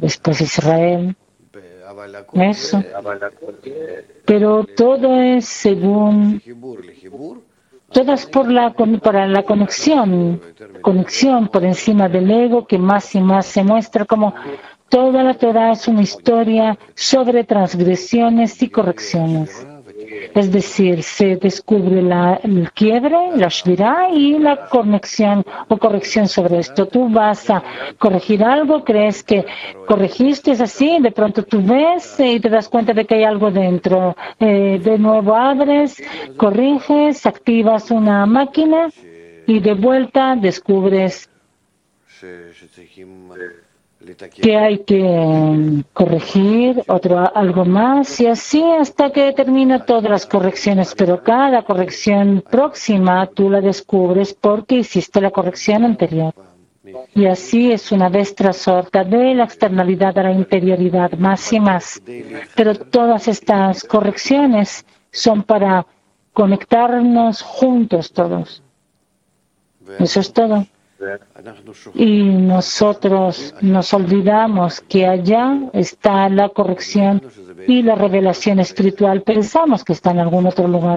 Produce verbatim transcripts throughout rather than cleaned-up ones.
después Israel. Eso. Pero todo es según, todo es por la, para la conexión, conexión por encima del ego que más y más se muestra como toda la Torah es una historia sobre transgresiones y correcciones. Es decir, se descubre la, el quiebre, la shvirá y la conexión o corrección sobre esto. Tú vas a corregir algo, crees que corregiste, es así, de pronto tú ves y te das cuenta de que hay algo dentro. Eh, de nuevo abres, corriges, activas una máquina y de vuelta descubres que hay que corregir otro algo más y así hasta que termina todas las correcciones, pero cada corrección próxima tú la descubres porque hiciste la corrección anterior. Y así es una vez tras otra de la externalidad a la interioridad, más y más. Pero todas estas correcciones son para conectarnos juntos todos. Eso es todo. Y nosotros nos olvidamos que allá está la corrección y la revelación espiritual. Pensamos que está en algún otro lugar.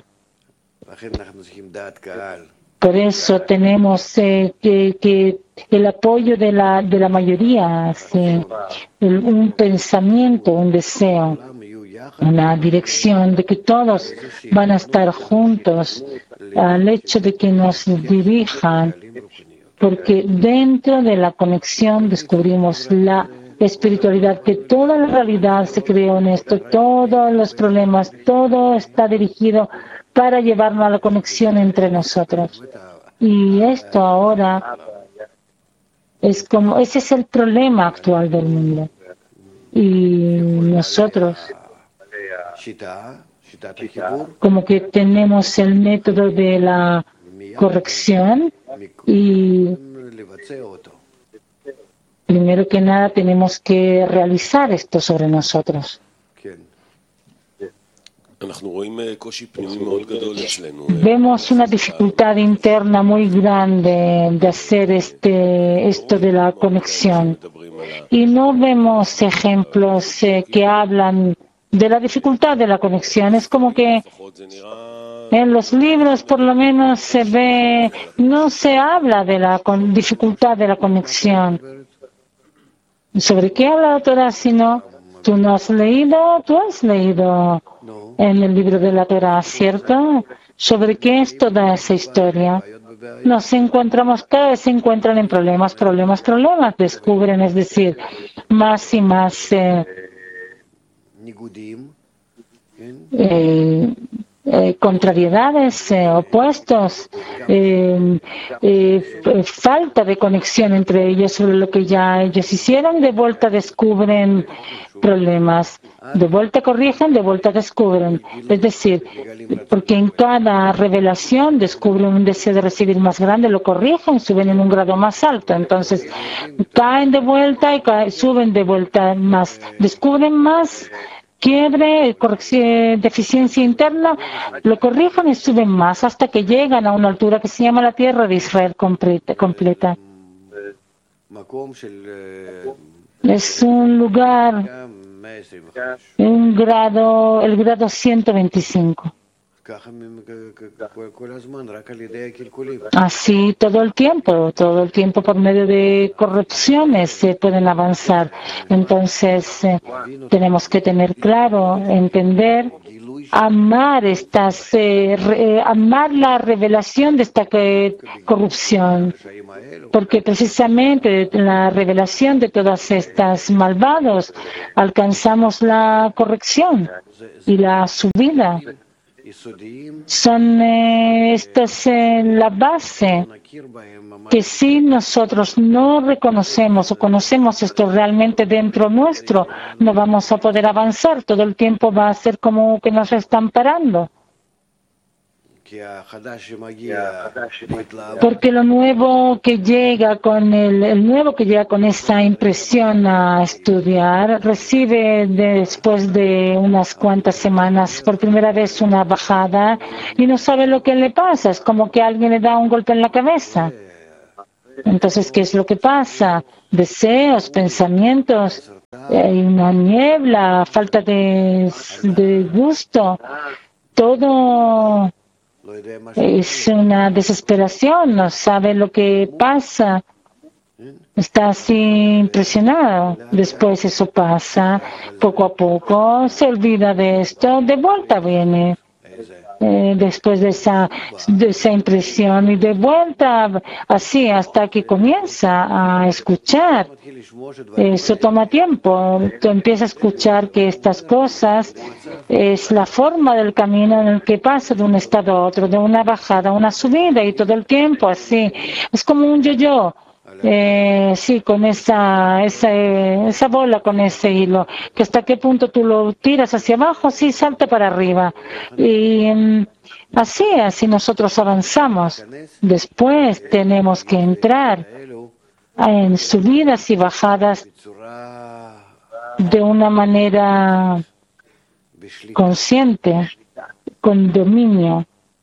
Por eso tenemos eh, que, que el apoyo de la, de la mayoría, sí, el, un pensamiento, un deseo, una dirección de que todos van a estar juntos, al hecho de que nos dirijan. Porque dentro de la conexión descubrimos la espiritualidad, que toda la realidad se creó en esto, todos los problemas, todo está dirigido para llevarnos a la conexión entre nosotros. Y esto ahora es como, ese es el problema actual del mundo. Y nosotros, como que tenemos el método de la corrección, y primero que nada tenemos que realizar esto sobre nosotros. Vemos una dificultad interna muy grande de hacer este, esto de la conexión y no vemos ejemplos eh, que hablan de la dificultad de la conexión. Es como que en los libros por lo menos se ve, no se habla de la con, dificultad de la conexión. ¿Sobre qué habla la Torah si no? Tú no has leído, tú has leído en el libro de la Torah, ¿cierto? ¿Sobre qué es toda esa historia? Nos encontramos, cada vez se encuentran en problemas, problemas, problemas, descubren, es decir, más y más eh, eh, Eh, contrariedades, eh, opuestos, eh, eh, falta de conexión entre ellos sobre lo que ya ellos hicieron, de vuelta descubren problemas, de vuelta corrigen, de vuelta descubren. Es decir, porque en cada revelación descubren un deseo de recibir más grande, lo corrigen, suben en un grado más alto, entonces caen de vuelta y caen, suben de vuelta más, descubren más quiebre, corrección, deficiencia interna, lo corrigen y suben más hasta que llegan a una altura que se llama la tierra de Israel completa. completa. Es un lugar, un grado, el grado ciento veinticinco. Así todo el tiempo, todo el tiempo por medio de corrupciones se pueden avanzar. Entonces eh, tenemos que tener claro, entender, amar estas, eh, re, amar la revelación de esta eh, corrupción, porque precisamente la revelación de todas estas malvados alcanzamos la corrección y la subida. Son eh, estas eh, la base que si nosotros no reconocemos o conocemos esto realmente dentro nuestro, no vamos a poder avanzar. Todo el tiempo va a ser como que nos están parando. Porque lo nuevo que llega con el, el nuevo que llega con esa impresión a estudiar recibe después de unas cuantas semanas por primera vez una bajada y no sabe lo que le pasa. Es como que alguien le da un golpe en la cabeza. Entonces, ¿qué es lo que pasa? Deseos, pensamientos hay una niebla, falta de, de gusto, todo es una desesperación, no sabe lo que pasa, está así impresionado. Después eso pasa, poco a poco se olvida de esto, de vuelta viene. Eh, después de esa, de esa impresión y de vuelta así hasta que comienza a escuchar. Eso toma tiempo. Tú empiezas a escuchar que estas cosas es la forma del camino en el que pasa de un estado a otro, de una bajada a una subida y todo el tiempo así. Es como un yo-yo. Eh, sí, con esa, esa, esa bola, con ese hilo, que hasta qué punto tú lo tiras hacia abajo, sí, salta para arriba. Y um, así, así nosotros avanzamos. Después tenemos que entrar en subidas y bajadas de una manera consciente, con dominio.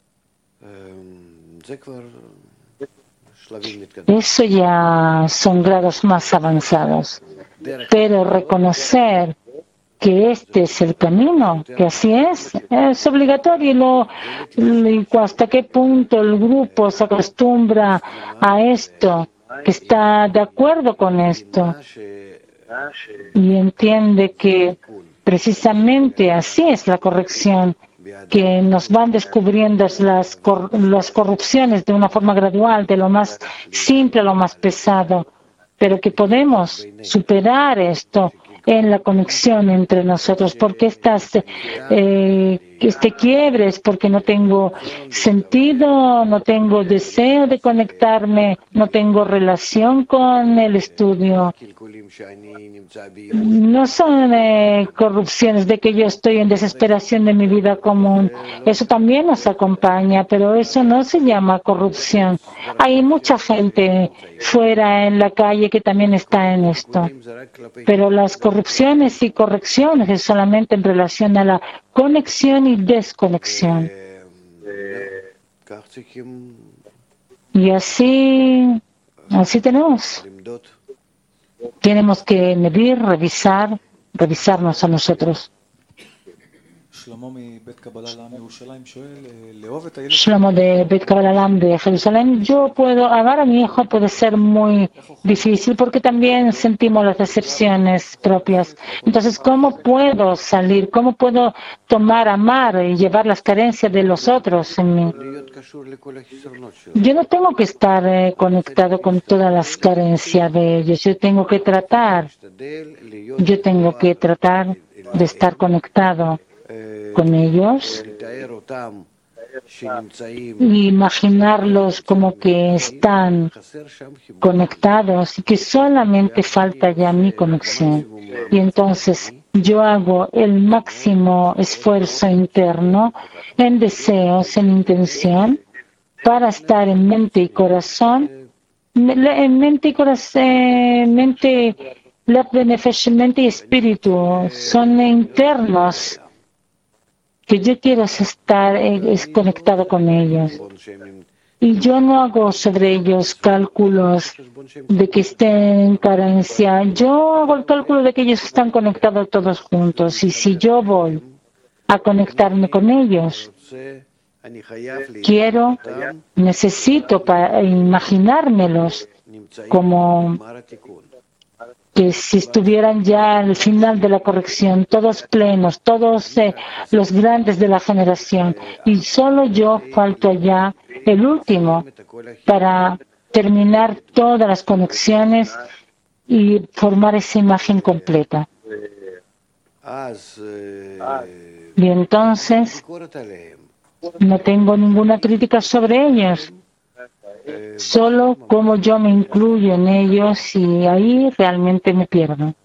Eso ya son grados más avanzados. Pero reconocer que este es el camino, que así es, es obligatorio. Y, lo, y hasta qué punto el grupo se acostumbra a esto, que está de acuerdo con esto y entiende que precisamente así es la corrección, que nos van descubriendo las, cor las corrupciones de una forma gradual, de lo más simple a lo más pesado, pero que podemos superar esto en la conexión entre nosotros, porque estas, eh, este quiebre es porque no tengo sentido, no tengo deseo de conectarme, no tengo relación con el estudio. No son eh, corrupciones de que yo estoy en desesperación de mi vida común. Eso también nos acompaña, pero eso no se llama corrupción. Hay mucha gente fuera en la calle que también está en esto. Pero las corrupciones y correcciones es solamente en relación a la conexión y desconexión. Y así, así tenemos. Tenemos que medir, revisar, revisarnos a nosotros. Shlomo de Bet Kabbalah de Jerusalén. Yo puedo, amar a mi hijo puede ser muy difícil porque también sentimos las decepciones propias. Entonces, ¿cómo puedo salir? ¿Cómo puedo tomar, amar y llevar las carencias de los otros en mí? Yo no tengo que estar eh, conectado con todas las carencias de ellos. Yo tengo que tratar, yo tengo que tratar de estar conectado con ellos y imaginarlos como que están conectados y que solamente falta ya mi conexión. Y entonces yo hago el máximo esfuerzo interno en deseos, en intención, para estar en mente y corazón, en mente y corazón, mente, mente y espíritu, son internos, que yo quiero estar es conectado con ellos. Y yo no hago sobre ellos cálculos de que estén en carencia. Yo hago el cálculo de que ellos están conectados todos juntos. Y si yo voy a conectarme con ellos, quiero, necesito para imaginármelos como que si estuvieran ya al final de la corrección, todos plenos, todos eh, los grandes de la generación, y solo yo falto allá, el último, para terminar todas las conexiones y formar esa imagen completa. Y entonces no tengo ninguna crítica sobre ellos. Solo como yo me incluyo en ellos y ahí realmente me pierdo.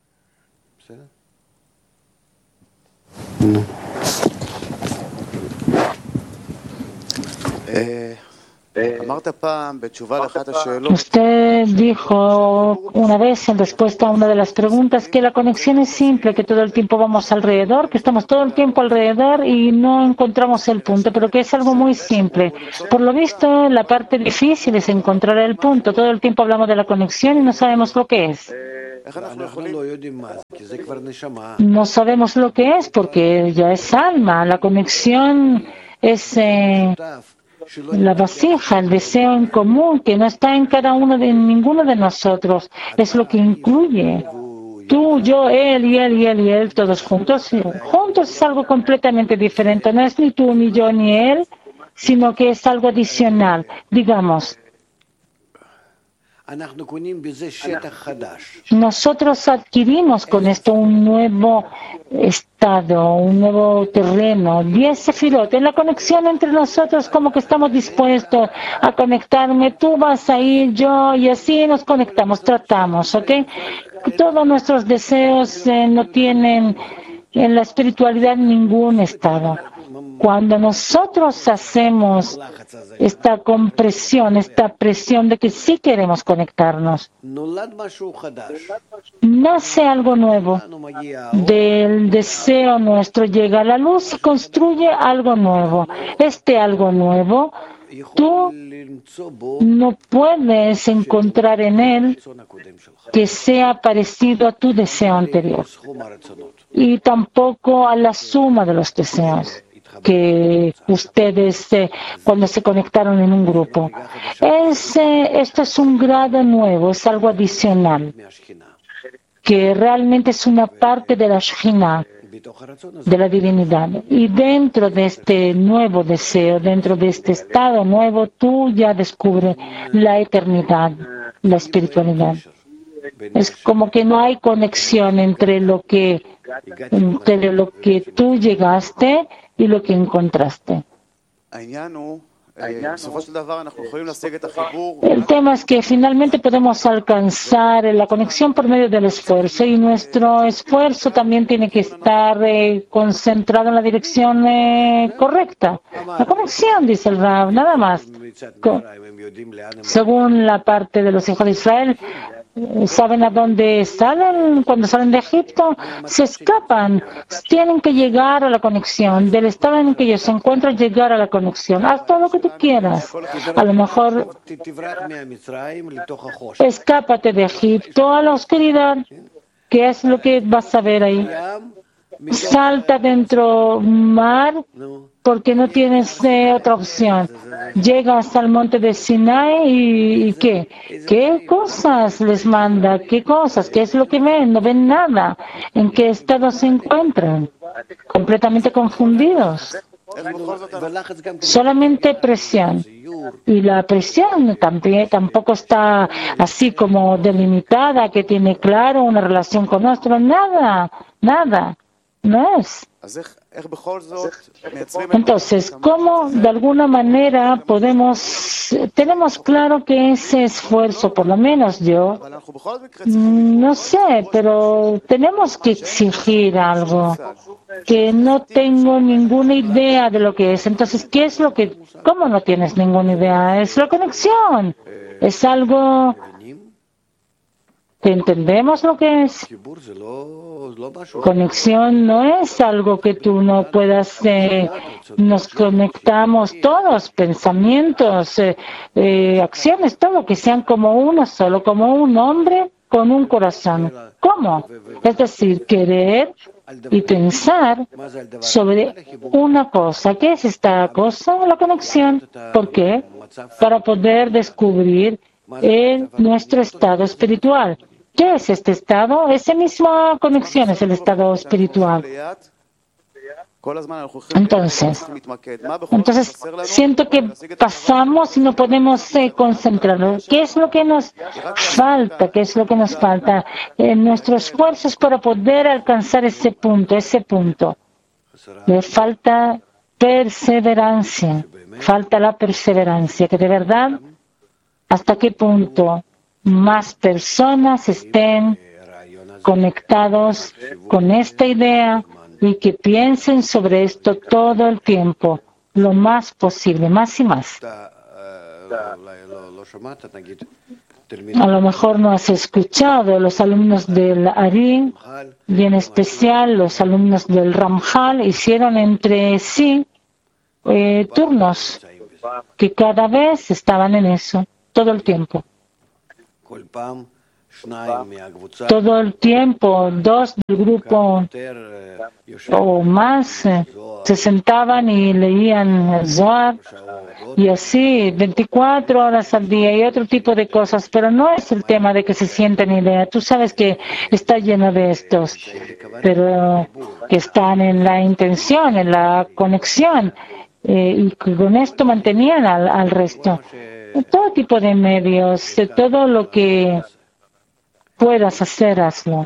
Usted dijo una vez en respuesta a una de las preguntas que la conexión es simple, que todo el tiempo vamos alrededor, que estamos todo el tiempo alrededor y no encontramos el punto, pero que es algo muy simple. Por lo visto, la parte difícil es encontrar el punto. Todo el tiempo hablamos de la conexión y no sabemos lo que es. No sabemos lo que es porque ya es alma. La conexión es eh, la vasija, el deseo en común que no está en cada uno de en ninguno de nosotros. Es lo que incluye. Tú, yo, él y él y él y él, todos juntos. Juntos es algo completamente diferente. No es ni tú, ni yo, ni él, sino que es algo adicional. Digamos, nosotros adquirimos con esto un nuevo estado, un nuevo terreno. diez sefirot. En la conexión entre nosotros, como que estamos dispuestos a conectarme. Tú vas a ir, yo, y así nos conectamos, tratamos, ¿ok? Todos nuestros deseos eh, no tienen en la espiritualidad ningún estado. Cuando nosotros hacemos esta compresión, esta presión de que sí queremos conectarnos, nace algo nuevo. Del deseo nuestro llega a la luz y construye algo nuevo. Este algo nuevo, tú no puedes encontrar en él que sea parecido a tu deseo anterior y tampoco a la suma de los deseos que ustedes eh, cuando se conectaron en un grupo. Es, eh, esto es un grado nuevo, es algo adicional, que realmente es una parte de la Shekhinah, de la divinidad. Y dentro de este nuevo deseo, dentro de este estado nuevo, tú ya descubres la eternidad, la espiritualidad. Es como que no hay conexión entre lo que, entre lo que tú llegaste y lo que encontraste. El tema es que finalmente podemos alcanzar la conexión por medio del esfuerzo y nuestro esfuerzo también tiene que estar eh, concentrado en la dirección eh, correcta. La conexión, dice el Rab, nada más. Co- Según la parte de los hijos de Israel, ¿saben a dónde salen? Cuando salen de Egipto, se escapan. Tienen que llegar a la conexión. Del estado en que ellos se encuentran, llegar a la conexión. Haz todo lo que tú quieras. A lo mejor escápate de Egipto a la oscuridad. ¿Qué es lo que vas a ver ahí? Salta dentro mar porque no tienes eh, otra opción. Llegas al monte de Sinai y, y ¿qué? ¿Qué cosas les manda? ¿Qué cosas? ¿Qué es lo que ven? No ven nada. ¿En qué estado se encuentran? Completamente confundidos. Solamente presión. Y la presión también, tampoco está así como delimitada, que tiene claro una relación con nuestro. Nada, nada. No es. Entonces, ¿cómo de alguna manera podemos, tenemos claro que ese esfuerzo, por lo menos yo, no sé, pero tenemos que exigir algo que no tengo ninguna idea de lo que es. Entonces, ¿qué es lo que, cómo no tienes ninguna idea? Es la conexión, es algo que entendemos lo que es. Conexión no es algo que tú no puedas, eh, nos conectamos todos, pensamientos, eh, eh, acciones, todo, que sean como uno solo, como un hombre con un corazón. ¿Cómo? Es decir, querer y pensar sobre una cosa. ¿Qué es esta cosa? La conexión. ¿Por qué? Para poder descubrir en nuestro estado espiritual. ¿Qué es este estado? Esa misma conexión es el estado espiritual. Entonces, entonces siento que pasamos y no podemos eh, concentrarnos. ¿Qué es lo que nos falta? ¿Qué es lo que nos falta? Eh, nuestros esfuerzos para poder alcanzar ese punto, ese punto. Le falta perseverancia. Falta la perseverancia, que de verdad, ¿hasta qué punto más personas estén conectados con esta idea y que piensen sobre esto todo el tiempo, lo más posible, más y más? A lo mejor no has escuchado, los alumnos del Ari, y en especial los alumnos del Ramjal, hicieron entre sí eh, turnos, que cada vez estaban en eso, todo el tiempo. todo el tiempo, dos del grupo o más eh, se sentaban y leían el Zohar, y así veinticuatro horas al día y otro tipo de cosas, pero no es el tema de que se sienten y lean. Tú sabes que está lleno de estos, pero que están en la intención, en la conexión, eh, y con esto mantenían al, al resto. Todo tipo de medios, de todo lo que puedas hacer, hazlo.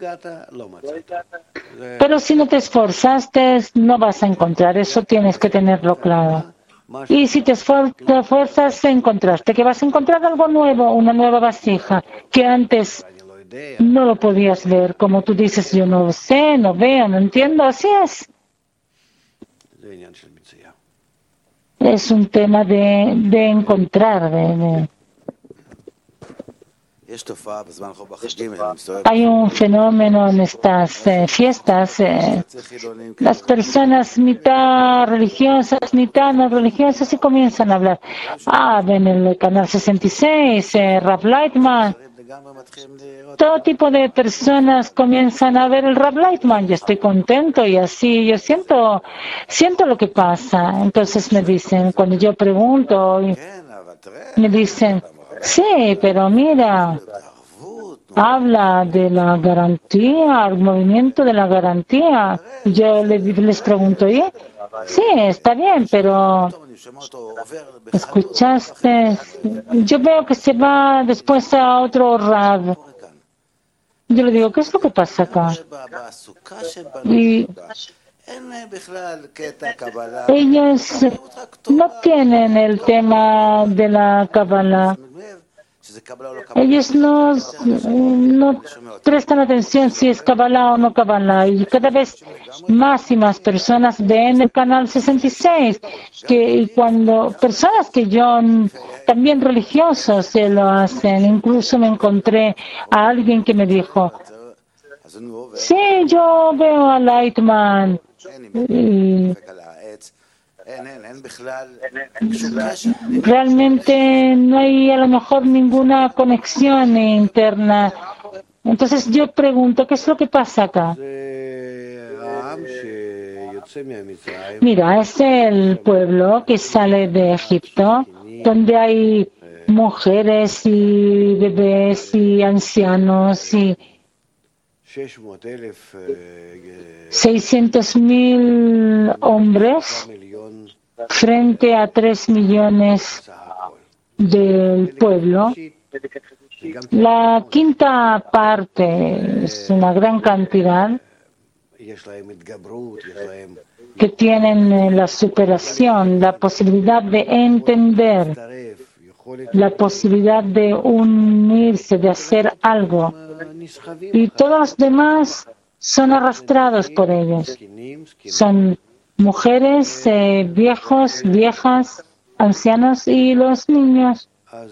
Pero si no te esforzaste, no vas a encontrar. Eso tienes que tenerlo claro. Y si te esfuerzas, encontraste que vas a encontrar algo nuevo, una nueva vasija, que antes no lo podías ver. Como tú dices, yo no sé, no veo, no entiendo. Así es. Es un tema de, de encontrar, de, de Hay un fenómeno en estas eh, fiestas, eh, las personas mitad religiosas, mitad no religiosas, y comienzan a hablar. Ah, ven el canal sesenta y seis, eh, Rav Lightman. Todo tipo de personas comienzan a ver el Rav Lightman. Yo estoy contento y así, yo siento, siento lo que pasa. Entonces me dicen, cuando yo pregunto, me dicen, sí, pero mira, habla de la garantía, el movimiento de la garantía. Yo les pregunto, ¿y? Sí, está bien, pero escuchaste. Yo veo que se va después a otro Rav. Yo le digo, ¿qué es lo que pasa acá? Y ellos no tienen el tema de la Kabbalah. Ellos no, no prestan atención si es Kabbalah o no Kabbalah, y cada vez más y más personas ven el canal sesenta y seis, que cuando personas que yo también religiosos se lo hacen. Incluso me encontré a alguien que me dijo, sí, yo veo a Lightman. Y realmente no hay a lo mejor ninguna conexión interna. Entonces yo pregunto, ¿qué es lo que pasa acá? Mira, es el pueblo que sale de Egipto, donde hay mujeres y bebés y ancianos y seiscientos mil hombres frente a tres millones del pueblo. La quinta parte es una gran cantidad que tienen la superación, la posibilidad de entender, la posibilidad de unirse, de hacer algo. Y todos los demás son arrastrados por ellos. Son mujeres, eh, viejos, viejas, ancianos y los niños.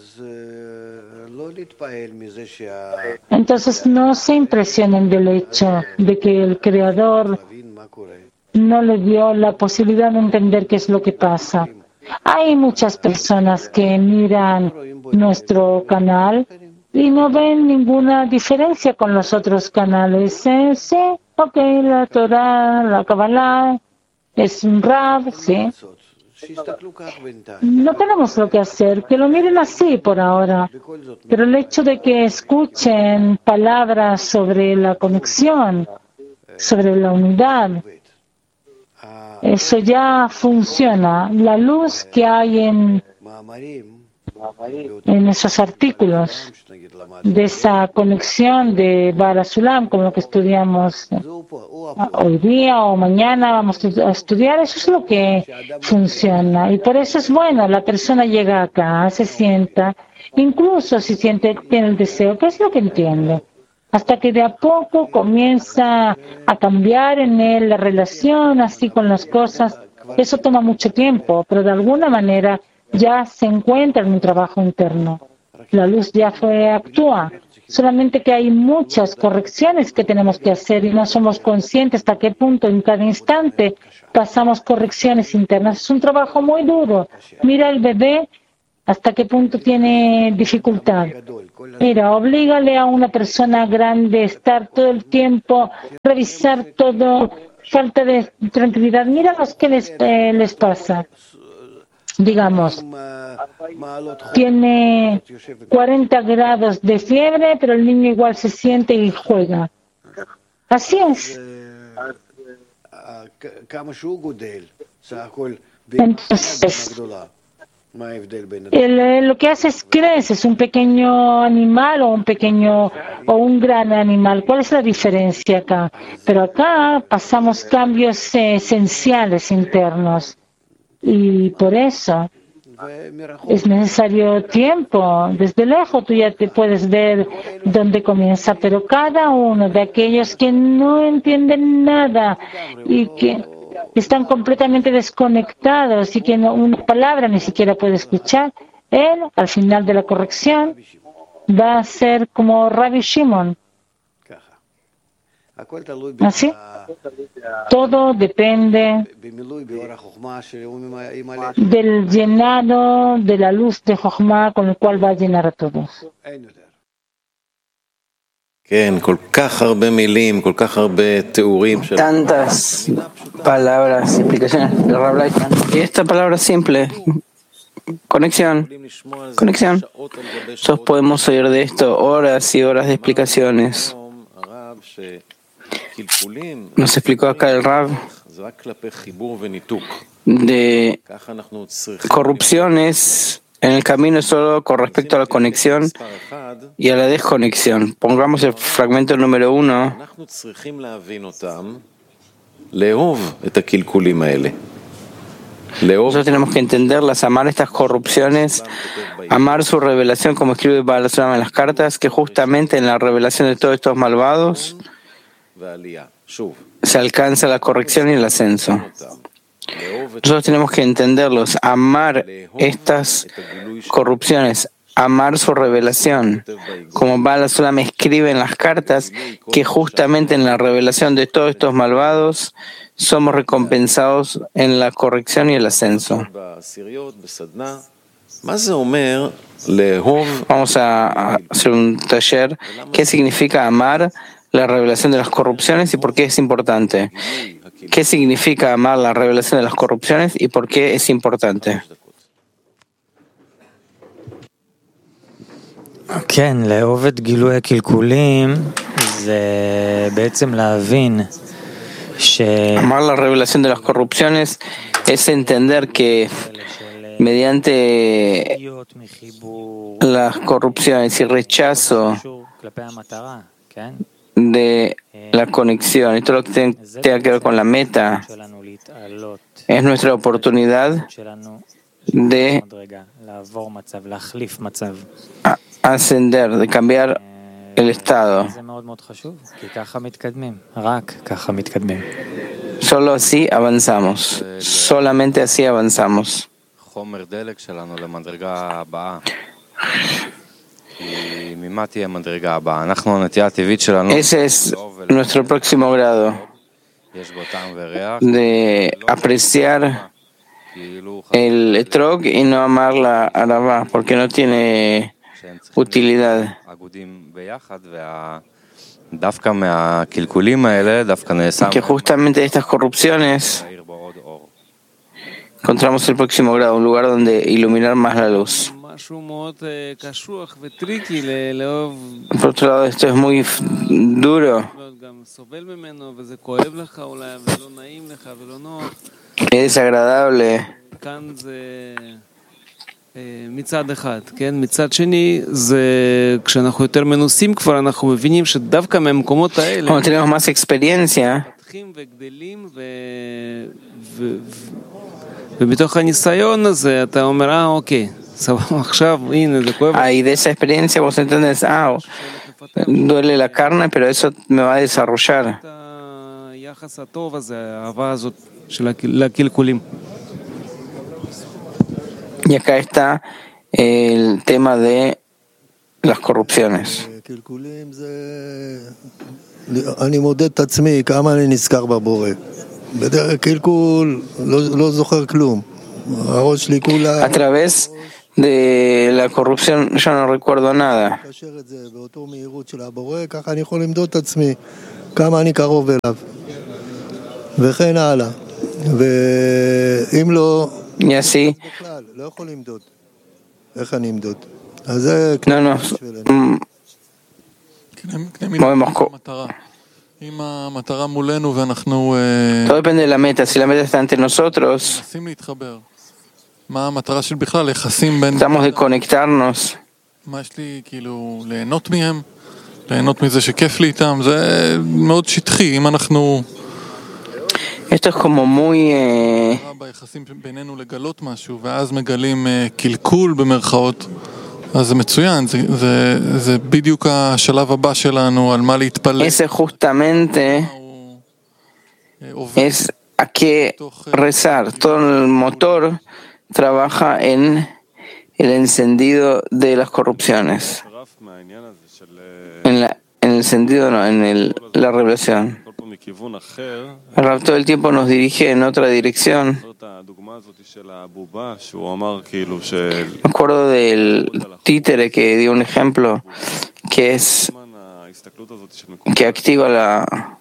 Entonces no se impresionen del hecho de que el Creador no le dio la posibilidad de entender qué es lo que pasa. Hay muchas personas que miran nuestro canal y no ven ninguna diferencia con los otros canales. Eh, sí, ok, la Torah, la Kabbalah, es un Rav, sí. No tenemos lo que hacer, que lo miren así por ahora. Pero el hecho de que escuchen palabras sobre la conexión, sobre la unidad, eso ya funciona. La luz que hay en, en esos artículos, de esa conexión de Barasulam, como lo que estudiamos hoy día o mañana vamos a estudiar, eso es lo que funciona. Y por eso es bueno, la persona llega acá, se sienta, incluso si siente, tiene el deseo, ¿qué es lo que entiende? Hasta que de a poco comienza a cambiar en él la relación así con las cosas. Eso toma mucho tiempo, pero de alguna manera ya se encuentra en un trabajo interno. La luz ya fue, actúa. Solamente que hay muchas correcciones que tenemos que hacer y no somos conscientes hasta qué punto en cada instante pasamos correcciones internas. Es un trabajo muy duro. Mira el bebé ¿Hasta qué punto tiene dificultad? Mira, oblígale a una persona grande a estar todo el tiempo, revisar todo, falta de tranquilidad. Mira los que les, eh, les pasa. Digamos, tiene cuarenta grados de fiebre, pero el niño igual se siente y juega. Así es. Entonces, el, lo que hace es crece, es un pequeño animal o un pequeño o un gran animal. ¿Cuál es la diferencia acá? Pero acá pasamos cambios eh, esenciales internos y por eso es necesario tiempo. Desde lejos tú ya te puedes ver dónde comienza, pero cada uno de aquellos que no entienden nada y que están completamente desconectados y que no, una palabra ni siquiera puede escuchar, él, al final de la corrección, va a ser como Rabbi Shimon. ¿Así? Todo depende del llenado de la luz de Jochma con el cual va a llenar a todos. Tantas palabras, explicaciones de Rav Leitman. Y esta palabra simple, conexión, conexión. Nosotros podemos oír de esto horas y horas de explicaciones. Nos explicó acá el Rav de corrupciones en el camino solo con respecto a la conexión y a la desconexión. Pongamos el fragmento número uno. Nosotros tenemos que entenderlas, amar estas corrupciones, amar su revelación, como escribe Baal HaSulam en las cartas, que justamente en la revelación de todos estos malvados se alcanza la corrección y el ascenso. Nosotros tenemos que entenderlos, amar estas corrupciones, amar su revelación, como Baal HaSulam escribe en las cartas, que justamente en la revelación de todos estos malvados somos recompensados en la corrección y el ascenso. Vamos a hacer un taller. ¿Qué significa amar la revelación de las corrupciones y por qué es importante? ¿Qué significa amar la revelación de las corrupciones y por qué es importante? כן, לאהוב את גילוי הקלקולים זה בעצם להבין ש... Amar la revelación de las corrupciones es entender que mediante las corrupciones y rechazo de la conexión, esto lo que tenga que ver con la meta, es nuestra oportunidad de ascender, de cambiar el estado. Solo así avanzamos, solamente así avanzamos. Ese es nuestro próximo grado, de apreciar el etrog y no amar la arabá, porque no tiene utilidad. Que justamente estas corrupciones encontramos el próximo grado, un lugar donde iluminar más la luz. Por otro lado, esto es muy duro. Es desagradable. מצד אחד, כן? מצד שני, זה כשאנחנו יותר מנוסים כבר, אנחנו מבינים שדווקא מהמקומות האלה Cuando tenemos más experiencia, מתפתחים וגדלים ומתוך הניסיון הזה אתה אומר, אה, אוקיי, סבבה, עכשיו, הנה, זה כואב. ahí de esa experiencia vos entendés, ah, duele la carne, pero eso me va a desarrollar. היחס הטוב הזה, האהבה הזאת של הקלקולים. Y acá está el tema de las corrupciones. A través de la corrupción, yo no recuerdo nada. Y así no nos movemos. Todo depende de la meta. Si la meta está ante nosotros, tratamos de conectarnos. Esto es como muy eh, ese justamente es a qué rezar. Todo el motor trabaja en el encendido de las corrupciones. En, la, en el encendido, no, en el, la revelación. El Rav todo el tiempo nos dirige en otra dirección. Me acuerdo del títere que dio un ejemplo que es que activa la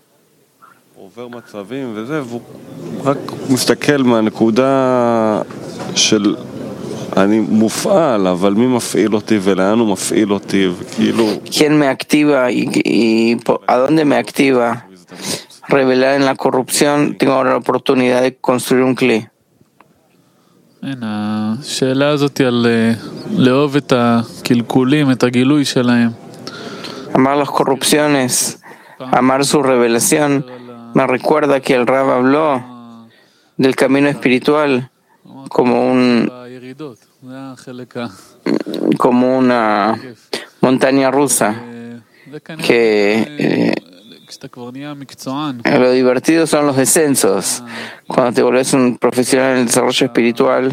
¿quién me activa y, y a dónde me activa? Revelar en la corrupción, tengo ahora la oportunidad de construir un cli. Amar las corrupciones, amar su revelación, me recuerda que el Rav habló del camino espiritual como un como una montaña rusa, que eh, lo divertido son los descensos. Cuando te vuelves un profesional en el desarrollo espiritual,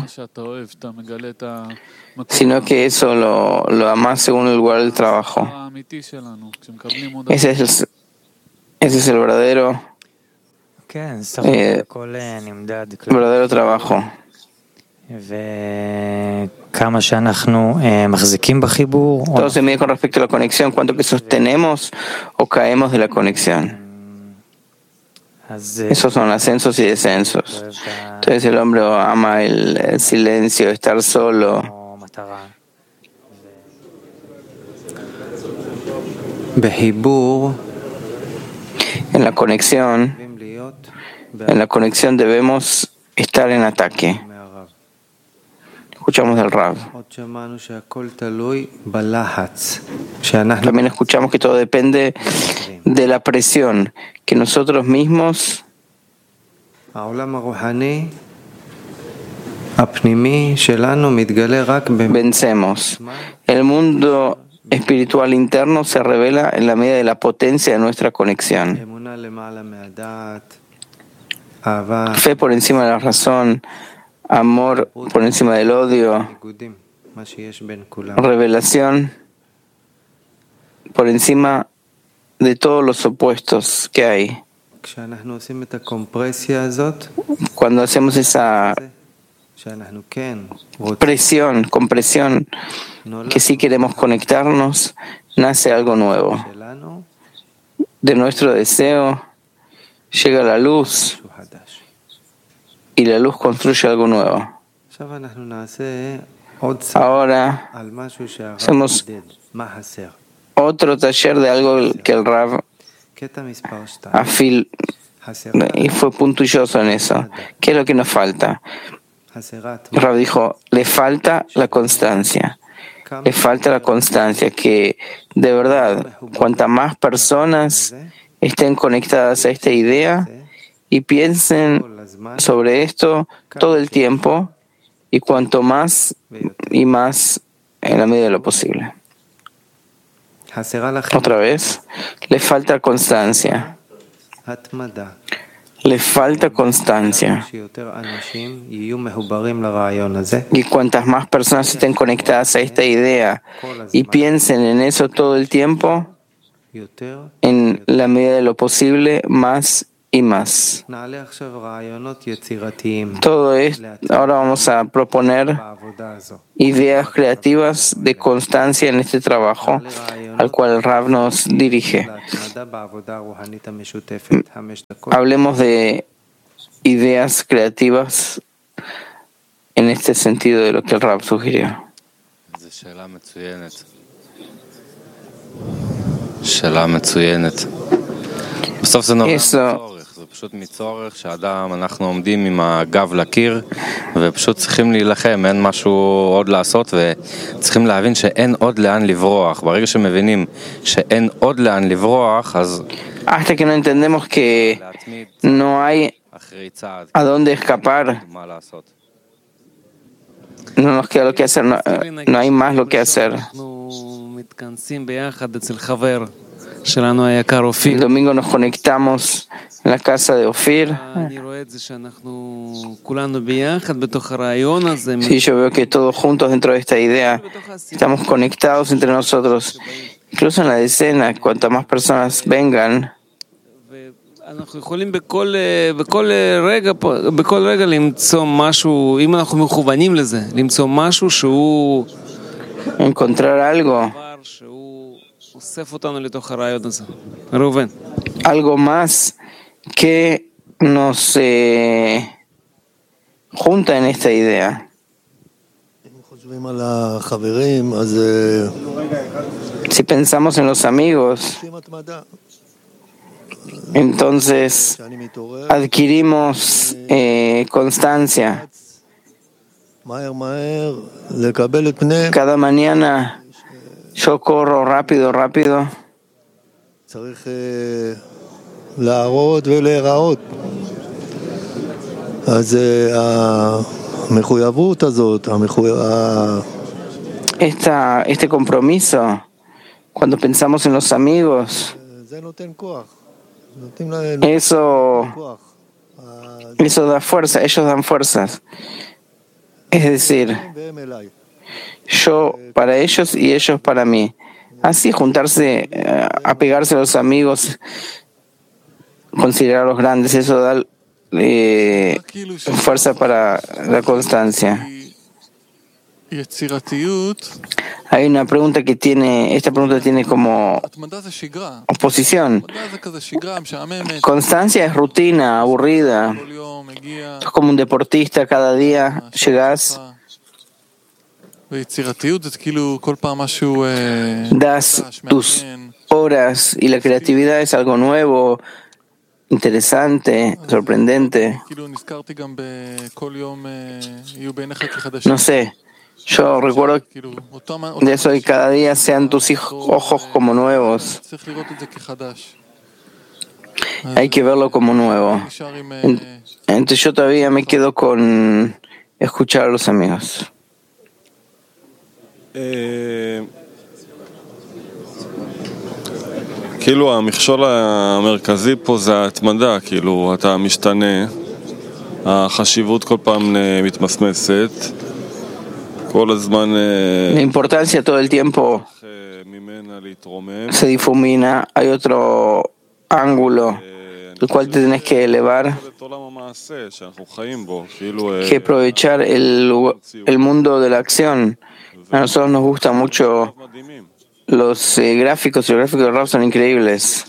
sino que eso lo, lo amas según el lugar del trabajo. Ese es el, ese es el verdadero eh, el verdadero trabajo. Todo se mide con respecto a la conexión, cuánto que sostenemos o caemos de la conexión. Esos son ascensos y descensos. Entonces el hombre ama el, el silencio, estar solo. En la conexión, en la conexión debemos estar en ataque. Escuchamos del Rav. También escuchamos que todo depende de la presión, que nosotros mismos vencemos. El mundo espiritual interno se revela en la medida de la potencia de nuestra conexión. Fe por encima de la razón, amor por encima del odio, revelación por encima de todos los opuestos que hay. Cuando hacemos esa presión, compresión, que sí queremos conectarnos, nace algo nuevo. De nuestro deseo llega la luz y la luz construye algo nuevo. Ahora hacemos otro taller de algo que el Rav afil y fue puntilloso en eso. ¿Qué es lo que nos falta? El Rav dijo, le falta la constancia. Le falta la constancia, que de verdad, cuantas más personas estén conectadas a esta idea y piensen sobre esto todo el tiempo, y cuanto más y más en la medida de lo posible. Otra vez, le falta constancia. Le falta constancia. Y cuantas más personas estén conectadas a esta idea y piensen en eso todo el tiempo, en la medida de lo posible, más y más. Todo esto, ahora vamos a proponer ideas creativas de constancia en este trabajo al cual el Rav nos dirige. Hablemos de ideas creativas en este sentido de lo que el Rav sugirió. Eso זה פשוט מצורך שאדם, אנחנו עומדים עם הגב לקיר ופשוט צריכים להילחם, אין משהו עוד לעשות וצריכים להבין שאין עוד לאן לברוח. ברגע שמבינים שאין עוד לאן לברוח, אז hasta que no entendemos que no hay a dónde escapar, no nos queda lo que hacer, no, no hay más lo que hacer. El domingo nos conectamos en la casa de Ofir. Sí, yo veo que todos juntos dentro de esta idea estamos conectados entre nosotros. Incluso en la decena, cuantas más personas vengan, אנחנו יכולים בכל, בכל רגע, בכל רגע למצוא משהו, אם אנחנו מכוונים לזה, למצוא משהו שהוא encontrar algo, שהוא אוסף אותנו לתוך הרעיון הזה. ראובן. algo más que nos eh, junta en esta idea. Si pensamos en los amigos, entonces adquirimos eh, constancia. Cada mañana yo corro rápido, rápido. Esta, este compromiso, cuando pensamos en los amigos, Eso, eso da fuerza, ellos dan fuerzas. Es decir, yo para ellos y ellos para mí. Así juntarse, apegarse a los amigos, considerarlos grandes, eso da eh, fuerza para la constancia. Hay una pregunta que tiene, esta pregunta tiene como oposición. Constancia es rutina, aburrida. Es como un deportista, cada día llegas, das tus horas y la creatividad es algo nuevo, interesante, sorprendente. No sé. Yo recuerdo de eso y cada día sean tus ojos como nuevos. Hay que verlo como nuevo. Entonces yo todavía me quedo con escuchar a los amigos. כאילו המכשול המרכזי פה זה ההתמדה, כאילו אתה משתנה, החשיבות כל פעם מתמסמסת. La importancia todo el tiempo se difumina, hay otro ángulo el cual te tienes que elevar, que aprovechar el, el mundo de la acción. A nosotros nos gustan mucho los eh, gráficos, los gráficos de Rav son increíbles.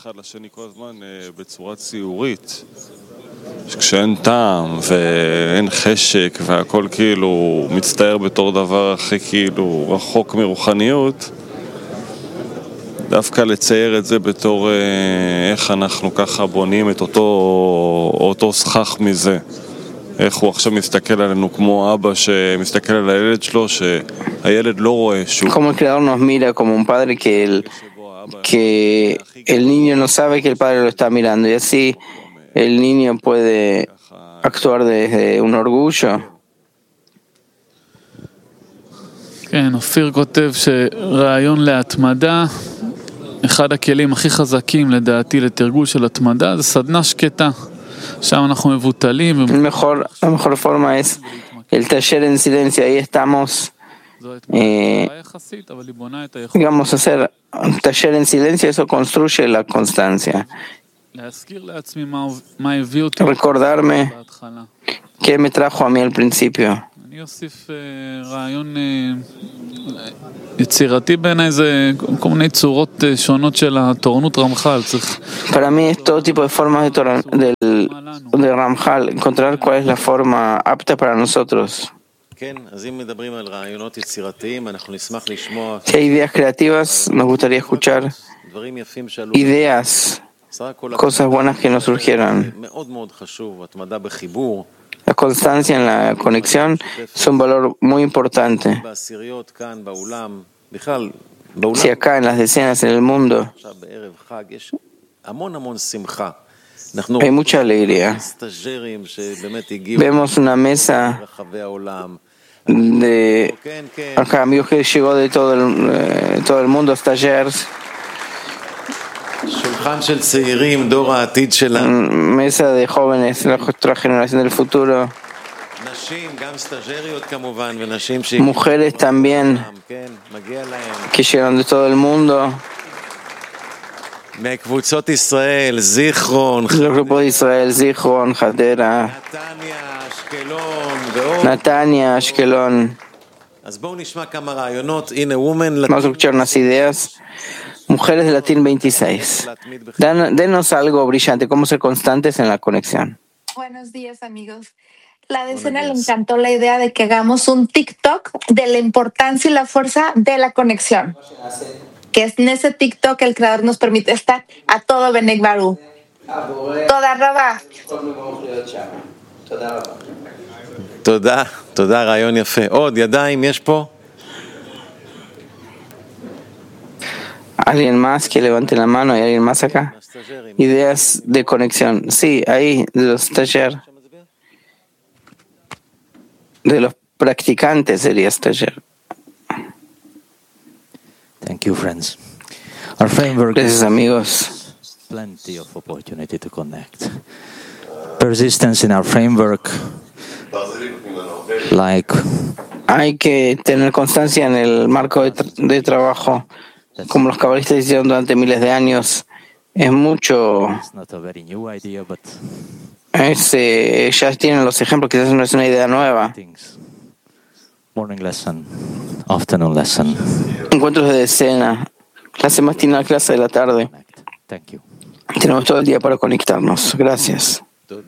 כשאין טעם ואין חשק והכל כאילו מצטער בתור דבר הכי כאילו רחוק מרוחניות, דווקא לצייר את זה בתור איך אנחנו ככה בונים את אותו, אותו סכך מזה, איך הוא עכשיו מסתכל עלינו כמו אבא שמסתכל על הילד שלו שהילד לא רואה שהוא como el creador nos mira como un padre que el, que el niño no sabe que el padre lo está mirando y así el niño puede actuar desde un orgullo. כן, אופיר כותב שרעיון להתמדה, אחד הכלים הכי חזקים לדעתי לתרגול של התמדה זה סדנה שקטה, שם אנחנו מבוטלים. Mejor, la mejor forma es el taller en silencio, ahí estamos. Eh, digamos, hacer un taller en silencio, eso construye la constancia. recordarme qué me trajo a mí al principio. Para mí es todo tipo de formas de, tora, del, de Ramjal, encontrar cuál es la forma apta para nosotros. Si hay ideas creativas, nos gustaría escuchar ideas, cosas buenas que nos surgieran. La constancia en la conexión es un valor muy importante. Si acá en las decenas en el mundo hay mucha alegría, vemos una mesa de acá amigos que llegó de todo el, eh, todo el mundo, stagiaires, mesa de jóvenes, la otra generación del futuro, mujeres también que llegaron de todo el mundo, los grupos de Israel, Zichron, Hadera, Natania, Ashkelon. Vamos a escuchar unas ideas. Mujeres de Latín veintiséis. Dan, denos algo brillante, cómo ser constantes en la conexión. Buenos días, amigos. La decena le encantó la idea de que hagamos un TikTok de la importancia y la fuerza de la conexión. Que es en ese TikTok el Creador nos permite estar a todo Benek Baru. Toda Rabá. תודה, תודה, רעיון יפה. עוד ידיים יש פה? ¿Alguien más que levante la mano? ¿Hay alguien más acá? Ideas de conexión. Sí, ahí, de los taller. De los practicantes sería taller. Thank you, friends. Our framework Gracias, amigos. Plenty of opportunity to connect. Persistence in our framework. Like. Hay que tener constancia en el marco de, tra- de trabajo. Como los cabalistas hicieron durante miles de años, es mucho. Es, eh, ya tienen los ejemplos, quizás no es una idea nueva. Morning lesson, afternoon lesson. Encuentros de decena, clase matinal, clase de la tarde. Tenemos todo el día para conectarnos. Gracias.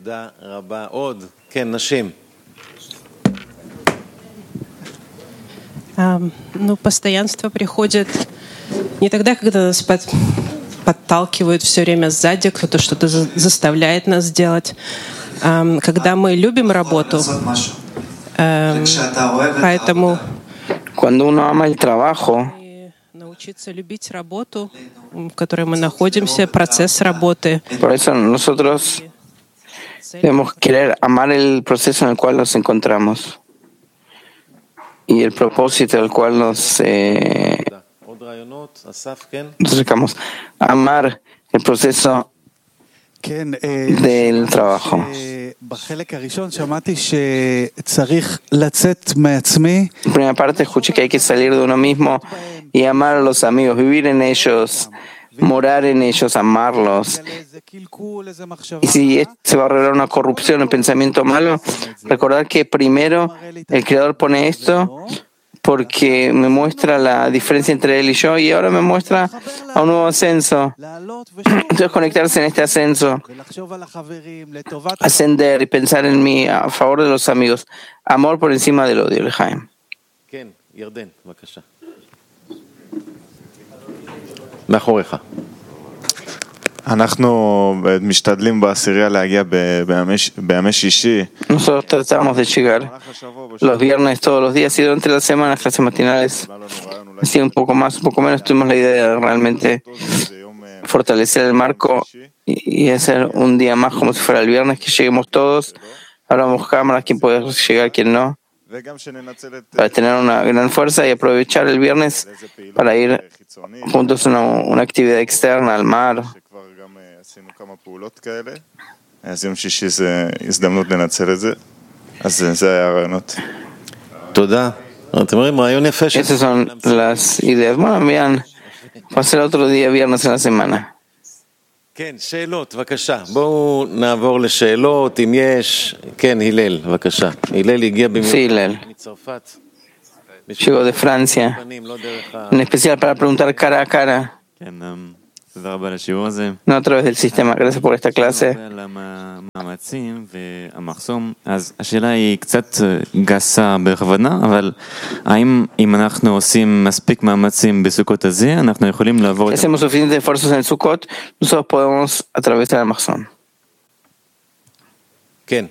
Um, ну, постоянство приходит не тогда, когда нас под, подталкивают все время сзади, кто-то что-то за, заставляет нас делать. Um, когда мы любим работу, um, поэтому Cuando uno ama el trabajo, научиться любить работу, в которой мы находимся, процесс работы. Por eso nosotros debemos querer amar el proceso en el cual nos encontramos y el propósito al cual nos, eh, nos acercamos. Amar el proceso del trabajo. En primera parte escuché que hay que salir de uno mismo y amar a los amigos, vivir en ellos, morar en ellos, amarlos. Y si se va a arreglar una corrupción, un pensamiento malo, recordar que primero el Creador pone esto porque me muestra la diferencia entre él y yo y ahora me muestra a un nuevo ascenso. Entonces conectarse en este ascenso, ascender y pensar en mí a favor de los amigos. Amor por encima del odio, Lejaim. מאחוריך. אנחנו משתדלים בעשירייה להגיע בימי שישי. Nosotros tratamos de llegar los viernes todos los días y durante la semana, clases matinales. Así un poco más, un poco menos, tuvimos la idea de realmente fortalecer el marco y, y hacer un día más como si fuera el viernes, que lleguemos todos, abramos cámaras, quién puede llegar, quién no, para tener una gran fuerza y aprovechar el viernes para ir juntos a una, una actividad externa al mar. אז יום שישי זה הזדמנות לנצל את זה, אז זה היה הרעיונות. תודה. אתם רואים, רעיון יפה. Esas son las ideas. Bueno, bien, va a ser otro día viernes en la semana. כן, שאלות, בבקשה. בואו נעבור לשאלות, אם יש. כן, הלל, בבקשה. הלל הגיע במיוחד מצרפת. Llegó de Francia, en especial para preguntar cara a cara, no a través del sistema. Gracias por esta clase. השאלה היא קצת גסה בכוונה, אבל האם אם אנחנו עושים מספיק מאמצים בסוכות הזה, אנחנו יכולים לעבור... Hacemos suficientes esfuerzos en Sukkot, nosotros podemos atravesar el Mahzón. כן.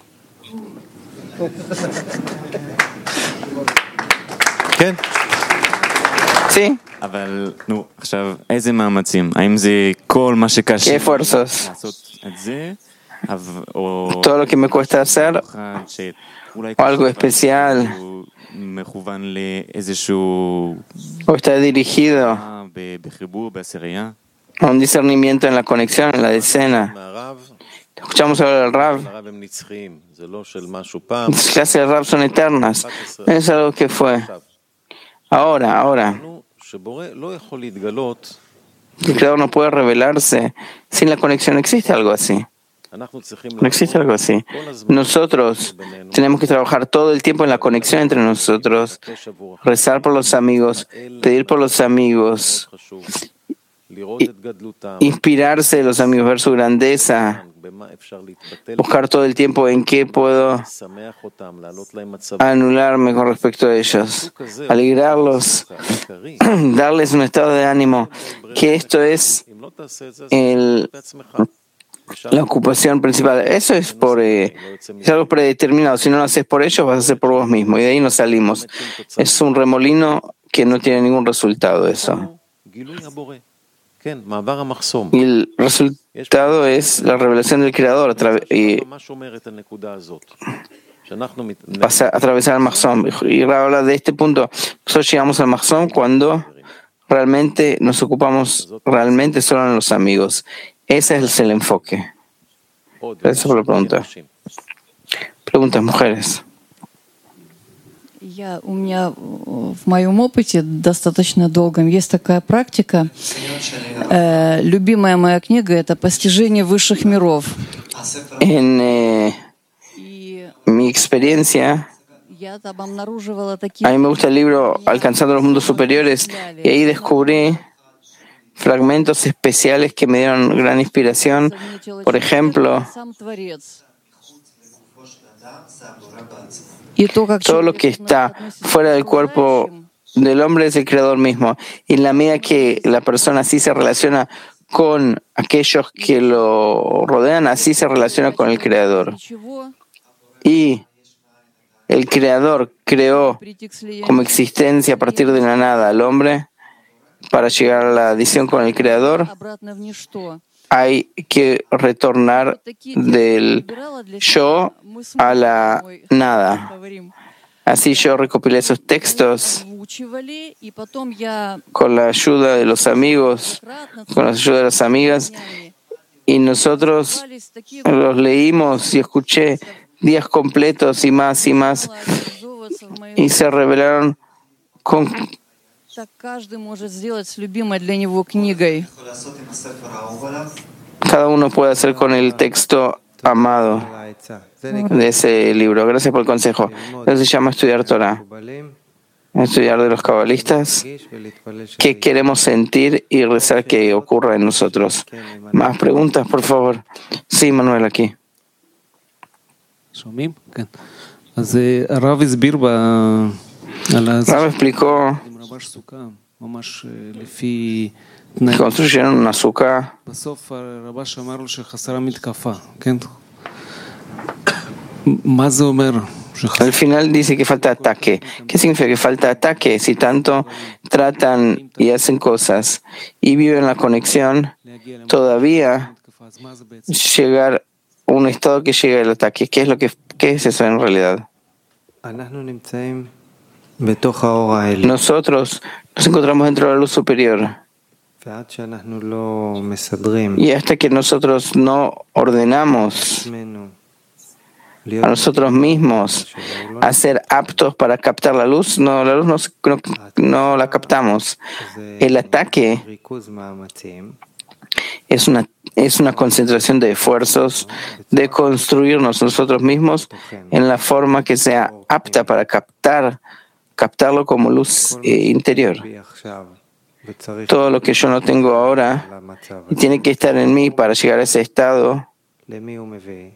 כן. Sí. אבל, נו, עכשיו, איזה מאמצים? האם זה כל מה שקשה? ¿Qué esfuerzos? לעשות את זה? Todo lo que me cuesta hacer, o algo especial, o está dirigido a un discernimiento en la conexión, en la decena. Escuchamos hablar del Rav. Las clases del Rav son eternas. No es algo que fue. Ahora, ahora. El Creador no puede revelarse sin la conexión. ¿Existe algo así? No existe algo así. Nosotros tenemos que trabajar todo el tiempo en la conexión entre nosotros, rezar por los amigos, pedir por los amigos, inspirarse de los amigos, ver su grandeza, buscar todo el tiempo en qué puedo anularme con respecto a ellos, alegrarlos, darles un estado de ánimo, que esto es el... la ocupación principal. Eso es por eh, es algo predeterminado. Si no lo haces por ellos, vas a hacer por vos mismo. Y de ahí nos salimos. Es un remolino que no tiene ningún resultado. Eso. Y el resultado es la revelación del Creador. Y pasa a atravesar el Mahzón. Y habla de este punto. Nosotros llegamos al Mahzón cuando realmente nos ocupamos realmente solo en los amigos. Ese es el enfoque. Gracias por la pregunta. Preguntas, mujeres. Я, у меня в моем опыте достаточно долгом есть такая практика. Э, любимая моя книга — это «Постижение высших миров». En eh, mi experiencia, a mí me gusta el libro Alcanzando los Mundos Superiores, y ahí descubrí fragmentos especiales que me dieron gran inspiración. Por ejemplo, todo lo que está fuera del cuerpo del hombre es el Creador mismo. Y en la medida que la persona así se relaciona con aquellos que lo rodean, así se relaciona con el Creador. Y el Creador creó como existencia a partir de la nada al hombre. Para llegar a la adición con el Creador, hay que retornar del yo a la nada. Así yo recopilé esos textos con la ayuda de los amigos, con la ayuda de las amigas, y nosotros los leímos y escuché días completos y más y más, y se revelaron con cada uno puede hacer con el texto amado de ese libro. Gracias por el consejo. Eso se llama estudiar Torah. Estudiar de los cabalistas, qué queremos sentir y rezar que ocurra en nosotros. Más preguntas, por favor. Sí, Manuel, aquí. Rav explicó que construyeron una sukkah. Al final dice que falta ataque. ¿Qué significa que falta ataque? Si tanto tratan y hacen cosas y viven la conexión, todavía llegar a un estado que llega el ataque. ¿Qué es lo que qué es eso en realidad? Nosotros nos encontramos dentro de la luz superior. Y hasta que nosotros no ordenamos a nosotros mismos a ser aptos para captar la luz, no, la luz no, no, no la captamos. El ataque Es una, es una concentración de esfuerzos de construirnos nosotros mismos en la forma que sea apta para captar, captarlo como luz eh, interior. Todo lo que yo no tengo ahora y tiene que estar en mí para llegar a ese estado,